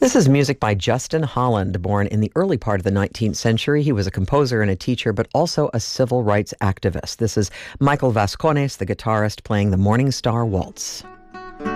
This is music by Justin Holland, born in the early part of the 19th century. He was a composer and a teacher, but also a civil rights activist. This is Michael Vascones, the guitarist, playing the Morning Star Waltz.